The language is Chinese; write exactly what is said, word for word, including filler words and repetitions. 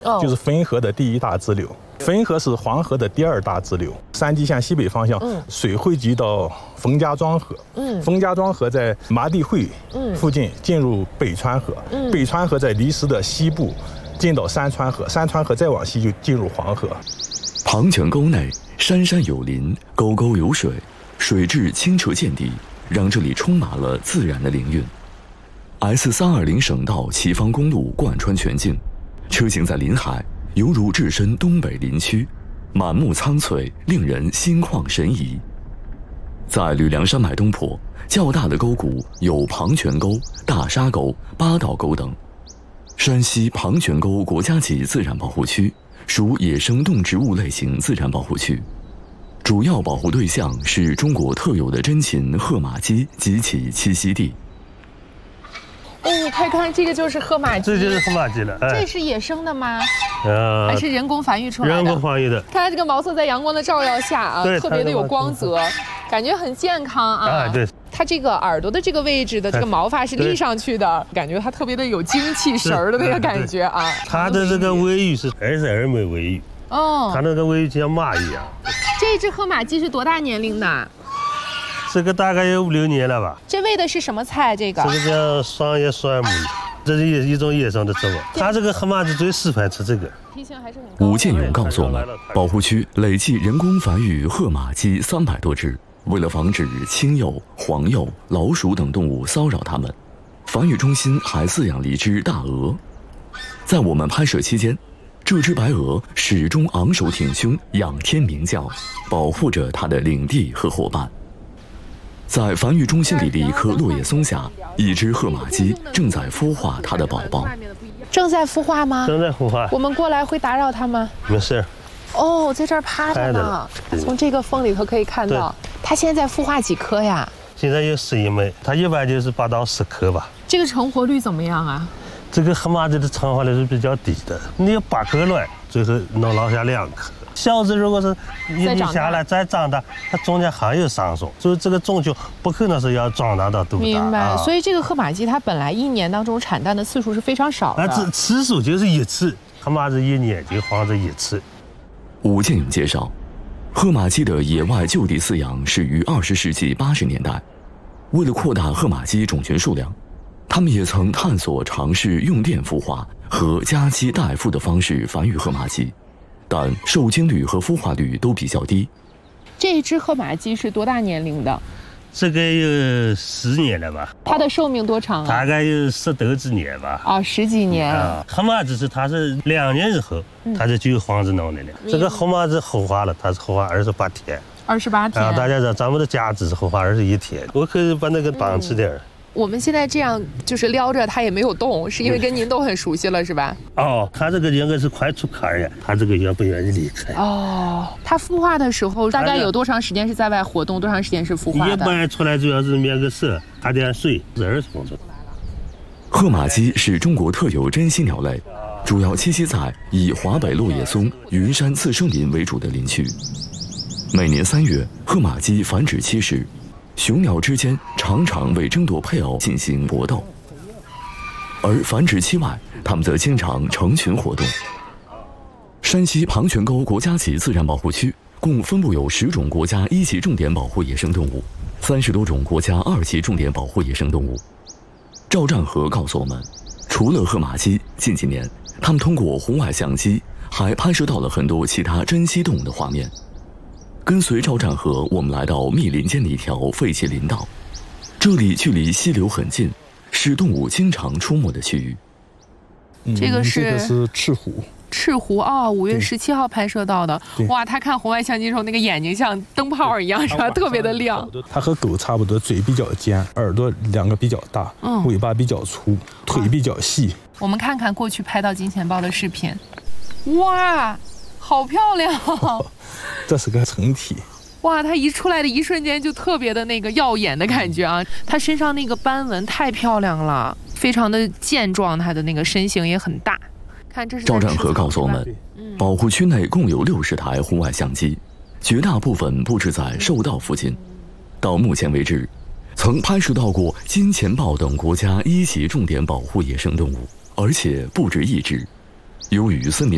哦、 就是汾河的第一大支流。汾河是黄河的第二大支流。山地向西北方向，嗯、水汇集到冯家庄河。嗯，冯家庄河在麻地会附近进入北川河。嗯，北川河在离石的西部进到山川河，山川河再往西就进入黄河。 庞泉沟内山山有林，沟沟有水，水质清澈见底，让这里充满了自然的灵韵。S 三二零省道齐方公路贯穿全境，车行在林海，犹如置身东北林区，满目苍翠，令人心旷神怡。在吕梁山脉东坡，较大的沟谷有庞泉沟、大沙沟、八道沟等。山西庞泉沟国家级自然保护区属野生动植物类型自然保护区，主要保护对象是中国特有的珍禽褐马鸡及其栖息地。 哦，快看，这个就是褐马鸡， 这就是褐马鸡了。 哎、这是野生的吗？ 呃， 还是人工繁育出来的？ 人工繁育的。 看它这个毛色在阳光的照耀下啊，特别的有光泽，感觉很健康啊。 啊，对。 它这个耳朵的这个位置的这个毛发是立上去的，感觉它特别的有精气神儿的那个感觉啊。 它的这个尾羽是二十二枚尾羽。哦。它那个尾羽就像马一样。 这只褐马鸡是多大年龄的？ 这个大概有五六年了吧。 这喂的是什么菜？这个？ 这个叫桑叶酸木，这是一一种野生的植物。它这个褐马鸡最适合吃这个。 吴建勇告诉我们，保护区累计人工繁育褐马鸡三百多只。为了防止青鼬、黄鼬、老鼠等动物骚扰它们，繁育中心还饲养了一只大鹅。在我们拍摄期间，这只白鹅始终昂首挺胸，仰天鸣叫，保护着它的领地和伙伴。在繁育中心里的一棵落叶松下，一只褐马鸡正在孵化它的宝宝。 正在孵化吗？ 正在孵化。 我们过来会打扰它吗？ 没事。 哦，在这儿趴着呢，从这个缝里头可以看到。它现在孵化几颗呀？ 现在有十一枚，它一般就是八到十颗吧。 这个成活率怎么样啊？ 这个褐马鸡的成活率是比较低的，你有八颗卵，最后能落下两颗。小子如果是一定下来再长大，它中间还有上松，所以这个种就不可能是要长大到多大。 明白。 啊、 所以这个褐马鸡它本来一年当中产蛋的次数是非常少的。 啊，次次数就是一次，褐马鸡一年就放这一次。 吴建勇介绍。褐马鸡的野外就地饲养始于二十世纪八十年代，为了扩大褐马鸡种群数量，他们也曾探索尝试用电孵化和家鸡代孵的方式繁育褐马鸡，但受精率和孵化率都比较低。 这只褐马鸡是多大年龄的？ 这个有十年了吧？ 它的寿命多长啊？ 大概有十多几年吧。 哦，十几年。 啊，褐马鸡是它是两年以后，它就就有房子弄的了。嗯、这个褐马鸡孵化了，它是孵化二十八天。 二十八天。 啊，大家知道咱们的家鸡是孵化二十一天。我可以把那个绑起点。嗯我们现在这样就是撩着它也没有动，是因为跟您都很熟悉了，是吧？ 哦，它这个应该是快出壳呀，它这个愿不愿意离开？ 哦，它孵化的时候大概有多长时间是在外活动，多长时间是孵化的？ 一般出来主要是面个色，打点水，是二十分钟。 褐马鸡是中国特有珍稀鸟类，主要栖息在以华北落叶松、云山次生林为主的林区。每年三月，褐马鸡繁殖期时，雄鸟之间常常为争夺配偶进行搏斗，而繁殖期外，它们则经常成群活动。山西庞泉沟国家级自然保护区共分布有十种国家一级重点保护野生动物，三十多种国家二级重点保护野生动物。赵占和告诉我们，除了褐马鸡，近几年他们通过红外相机还拍摄到了很多其他珍稀动物的画面。跟随赵占和，我们来到密林间的一条废弃林道，这里距离溪流很近，是动物经常出没的区域。 嗯、 这个是这个是赤狐。 赤狐啊，五月十七号拍摄到的。哇，他看红外相机的时候，那个眼睛像灯泡一样，是吧？特别的亮。 它和狗差不多，嘴比较尖，耳朵两个比较大，嗯，尾巴比较粗，腿比较细。 我们看看过去拍到金钱豹的视频，哇，好漂亮！ 这是个成体。 哇，它一出来的一瞬间就特别的那个耀眼的感觉啊！它身上那个斑纹太漂亮了，非常的健壮，它的那个身形也很大。看这是赵占和告诉我们，保护区内共有六十台红外相机，绝大部分布置在兽道附近。到目前为止，曾拍摄到过金钱豹等国家一级重点保护野生动物，而且不止一只。由于森林